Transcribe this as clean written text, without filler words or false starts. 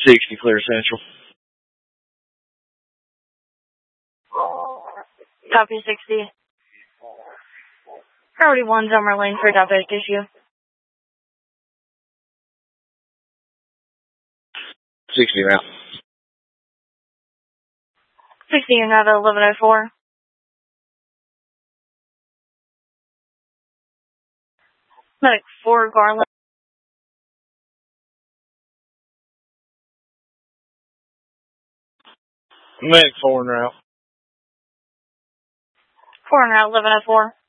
60, clear Central. Copy 60. Priority 1's on our lane for direct issue. 60 route. 60, you're not at 1104. Medic 4, Garland. Medic 4 en route. 4 en route, 1104.